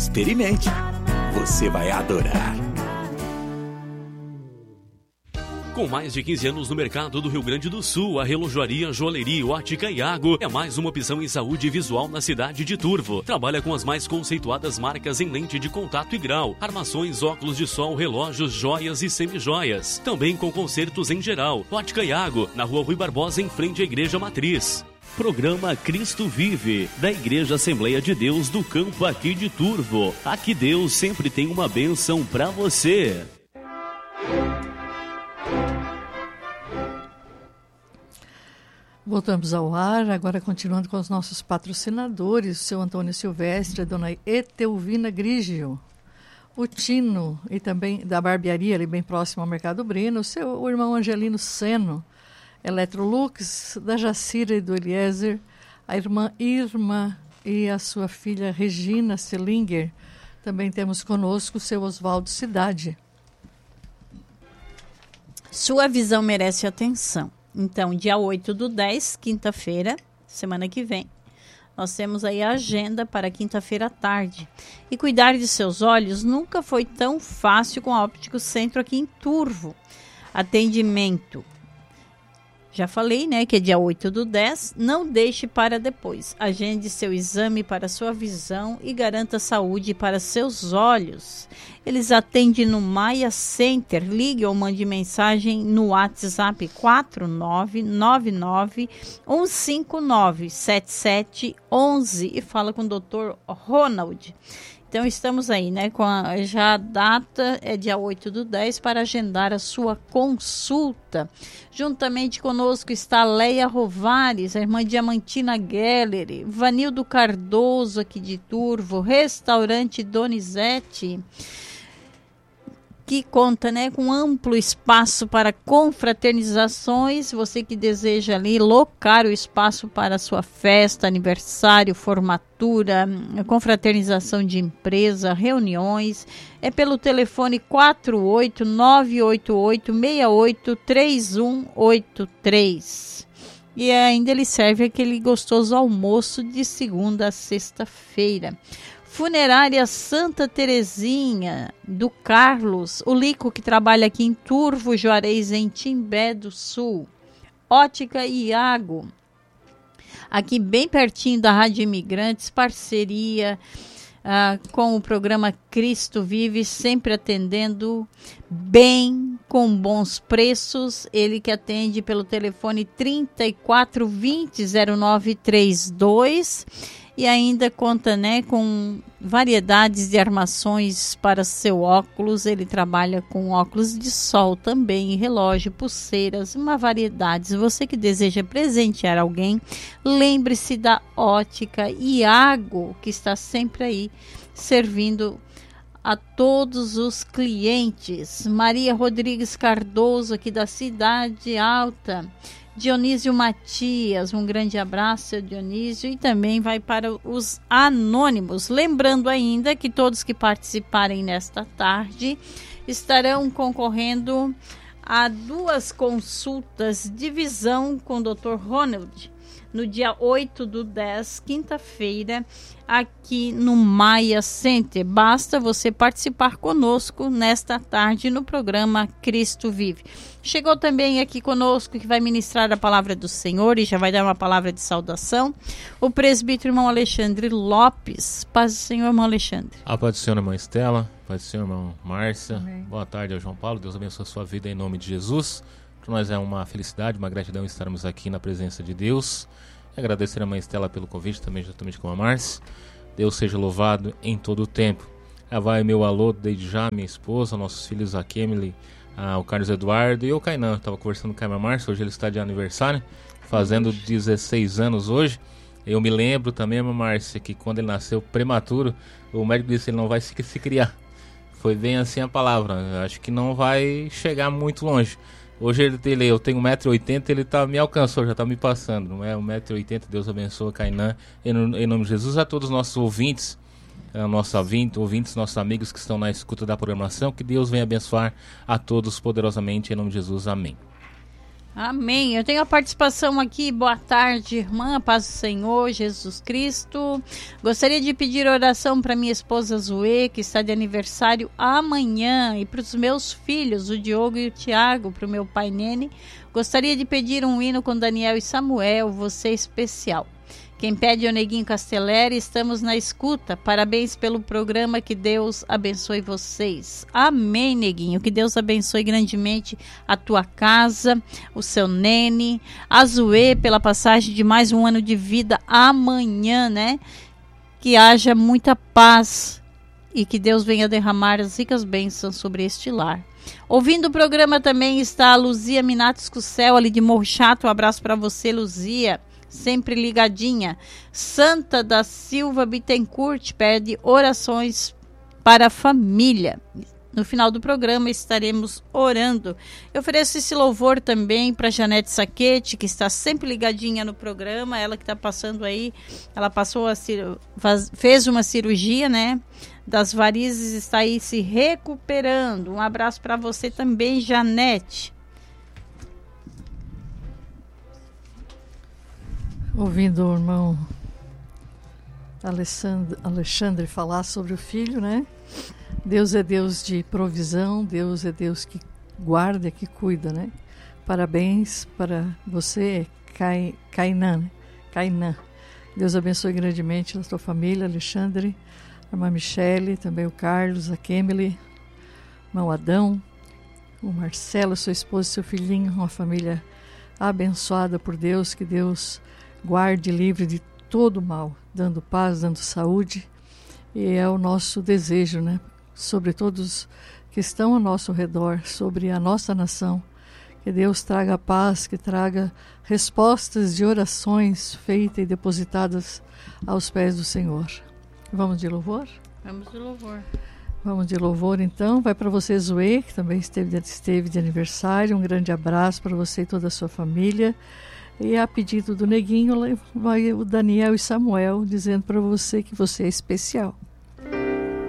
Experimente. Você vai adorar. Com mais de 15 anos no mercado do Rio Grande do Sul, a Relojoaria Joalheria Ótica Iago é mais uma opção em saúde visual na cidade de Turvo. Trabalha com as mais conceituadas marcas em lente de contato e grau, armações, óculos de sol, relógios, joias e semijoias. Também com concertos em geral. Ótica Iago, na Rua Rui Barbosa, em frente à Igreja Matriz. Programa Cristo Vive, da Igreja Assembleia de Deus do Campo aqui de Turvo. Aqui Deus sempre tem uma bênção para você. Voltamos ao ar, agora continuando com os nossos patrocinadores, o seu Antônio Silvestre, a dona Etelvina Grigio, o Tino, e também da barbearia, ali bem próximo ao Mercado Breno, o irmão Angelino Seno, Electrolux, da Jacira e do Eliezer, a irmã Irma e a sua filha Regina Selinger. Também temos conosco o seu Oswaldo Cidade. Sua visão merece atenção. Então, dia 8/10, quinta-feira, semana que vem, nós temos aí a agenda para quinta-feira à tarde. E cuidar de seus olhos nunca foi tão fácil com a Óptico Centro aqui em Turvo. Atendimento. Já falei, né, que é dia 8/10, não deixe para depois. Agende seu exame para sua visão e garanta saúde para seus olhos. Eles atendem no Maia Center. Ligue ou mande mensagem no WhatsApp 4999-159-7711 e fala com o Dr. Ronald. Então, estamos aí, né, já a data é dia 8/10 para agendar a sua consulta. Juntamente conosco está Leia Rovares, a irmã Diamantina Geller, Vanildo Cardoso aqui de Turvo, Restaurante Donizete, que conta, né, com amplo espaço para confraternizações. Você que deseja ali locar o espaço para sua festa, aniversário, formatura, confraternização de empresa, reuniões, é pelo telefone 48988683183. E ainda ele serve aquele gostoso almoço de segunda a sexta-feira. Funerária Santa Terezinha, do Carlos, o Lico, que trabalha aqui em Turvo, Juarez, em Timbé do Sul. Ótica Iago, aqui bem pertinho da Rádio Imigrantes, parceria com o programa Cristo Vive, sempre atendendo bem, com bons preços. Ele que atende pelo telefone 3420-0932. E ainda conta, né, com variedades de armações para seu óculos. Ele trabalha com óculos de sol também, relógio, pulseiras, uma variedade. Você que deseja presentear alguém, lembre-se da Ótica Iago, que está sempre aí servindo a todos os clientes. Maria Rodrigues Cardoso, aqui da Cidade Alta. Dionísio Matias, um grande abraço, Dionísio, e também vai para os anônimos. Lembrando ainda que todos que participarem nesta tarde estarão concorrendo a 2 consultas de visão com o Dr. Ronald, no dia 8/10, quinta-feira, aqui no Maia Center. Basta você participar conosco nesta tarde no programa Cristo Vive. Chegou também aqui conosco, que vai ministrar a palavra do Senhor e já vai dar uma palavra de saudação, o presbítero irmão Alexandre Lopes. Paz do Senhor, irmão Alexandre. A paz do Senhor, irmã Estela. Paz do Senhor, irmão Márcia. Amém. Boa tarde ao João Paulo. Deus abençoe a sua vida em nome de Jesus. Para nós é uma felicidade, uma gratidão estarmos aqui na presença de Deus. Agradecer a mãe Estela pelo convite, também juntamente com a Márcia. Deus seja louvado em todo o tempo. Vai meu alô desde já, minha esposa, nossos filhos, a Kemily, o Carlos Eduardo e o Kainan. Eu estava conversando com a Márcia, hoje ele está de aniversário, fazendo 16 anos hoje. Eu me lembro também, Márcia, que quando ele nasceu prematuro, o médico disse que ele não vai se criar. Foi bem assim a palavra, acho que não vai chegar muito longe. Hoje eu tenho 1,80m, ele me alcançou, já está me passando, não é? 1,80m, Deus abençoe, Kainan, em nome de Jesus. A todos os nossos ouvintes, nossos amigos que estão na escuta da programação, que Deus venha abençoar a todos poderosamente, em nome de Jesus, amém. Amém. Eu tenho a participação aqui. Boa tarde, irmã. Paz do Senhor, Jesus Cristo. Gostaria de pedir oração para minha esposa Zoe, que está de aniversário amanhã, e para os meus filhos, o Diogo e o Tiago, para o meu pai Nene. Gostaria de pedir um hino com Daniel e Samuel, você especial. Quem pede é o Neguinho Castelleri, estamos na escuta. Parabéns pelo programa, que Deus abençoe vocês. Amém, Neguinho. Que Deus abençoe grandemente a tua casa, o seu Nene, a Zoe, pela passagem de mais um ano de vida amanhã, né? Que haja muita paz e que Deus venha derramar as ricas bênçãos sobre este lar. Ouvindo o programa também está a Luzia Minatos Cucel, ali de Morro Chato. Um abraço para você, Luzia. Sempre ligadinha. Santa da Silva Bittencourt pede orações para a família. No final do programa estaremos orando. Eu ofereço esse louvor também para Janete Saquete, que está sempre ligadinha no programa. Ela que está passando aí, ela fez uma cirurgia, né, das varizes, está aí se recuperando. Um abraço para você também, Janete. Ouvindo o irmão Alexandre falar sobre o filho, né? Deus é Deus de provisão, Deus é Deus que guarda, que cuida, né? Parabéns para você, Kainan, né? Kainan. Deus abençoe grandemente a sua família, Alexandre, a irmã Michele, também o Carlos, a Kemily, o irmão Adão, o Marcelo, sua esposa e seu filhinho, uma família abençoada por Deus, que Deus guarde livre de todo mal, dando paz, dando saúde, e é o nosso desejo, né? Sobre todos que estão ao nosso redor, sobre a nossa nação, que Deus traga paz, que traga respostas de orações feitas e depositadas aos pés do Senhor. Vamos de louvor? Vamos de louvor. Vamos de louvor, então. Vai para você, Zoe, que também esteve de aniversário. Um grande abraço para você e toda a sua família. E a pedido do Neguinho, vai o Daniel e Samuel, dizendo para você que você é especial.